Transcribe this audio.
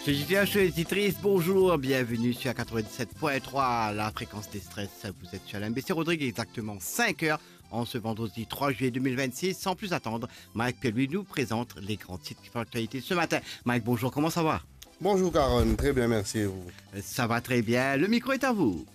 Je éditrice, bonjour, bienvenue sur 97.3, la fréquence des stress. Vous êtes sur l'MBC Rodrigue, exactement 5 heures, en ce vendredi 3 juillet 2026. Sans plus attendre, Mike Pelluy nous présente les grands titres qui font l'actualité ce matin. Mike, bonjour, comment ça va? Bonjour Caron, très bien, merci et vous. Ça va très bien, le micro est à vous.